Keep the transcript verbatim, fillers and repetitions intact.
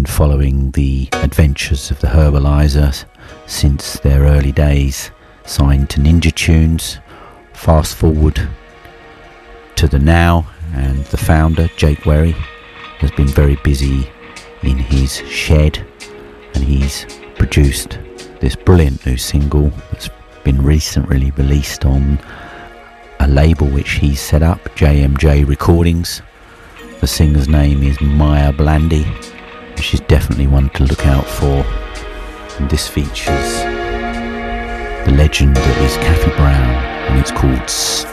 been following the adventures of the Herbalizer since their early days, signed to Ninja Tunes. Fast forward to the now, and the founder, Jake Werry, has been very busy in his shed, and he's produced this brilliant new single that's been recently released on a label which he's set up, J M J Recordings. The singer's name is Maya Blandy, and she's definitely one to look out for. And this features the legend that is Kathy Brown, and it's called Stop.